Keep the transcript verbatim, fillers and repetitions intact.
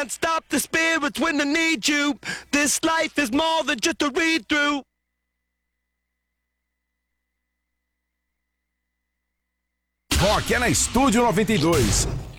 can't stop the spirits when they need you. This life is more than just a read-through. Rock é na Estúdio noventa e dois.